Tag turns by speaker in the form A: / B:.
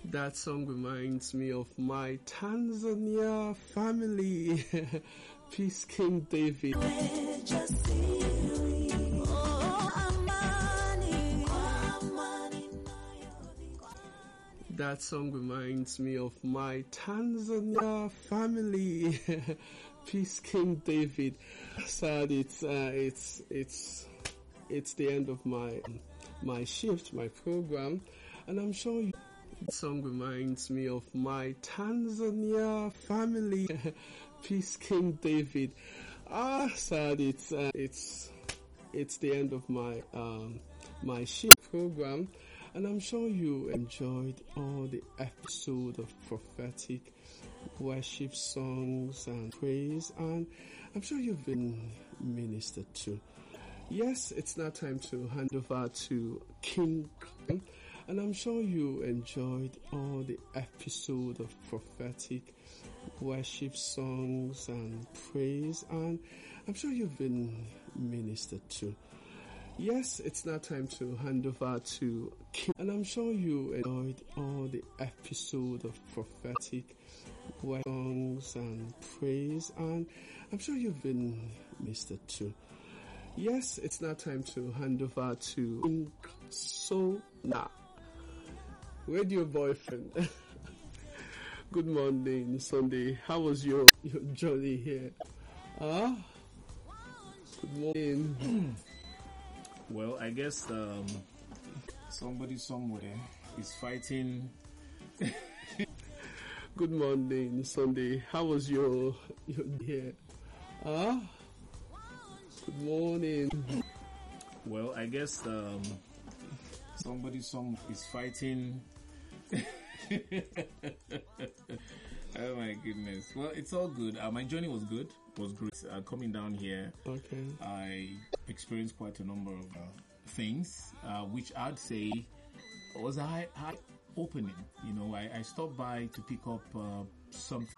A: That song reminds me of my Tanzania family. Peace King David. That song reminds me of my Tanzania family. Peace King David. Sad it's the end of my shift, my program, and I'm sure you. That song reminds me of my Tanzania family. Peace King David. Sad it's the end of my shift program, and I'm sure you enjoyed all the episode of prophetic worship songs and praise, and I'm sure you've been ministered to. Yes, it's now time to hand over to King, and I'm sure you enjoyed all the episode of prophetic worship songs and praise, and I'm sure you've been ministered to. Yes, it's now time to hand over to King, and I'm sure you enjoyed all the episode of prophetic songs and praise, and I'm sure you've been ministered to. Yes, it's now time to hand over to King Sona, radio boyfriend. Good morning, Sunday. How was your journey here? Good morning.
B: Well, I guess somebody somewhere is fighting.
A: Good morning, Sunday. How was your here? Good morning.
B: Well, I guess somebody is fighting. Oh my goodness. Well, it's all good. My journey was good. It was great. Coming down here,
A: Okay.
B: I experienced quite a number of things, which I'd say was eye opening. You know, I stopped by to pick up something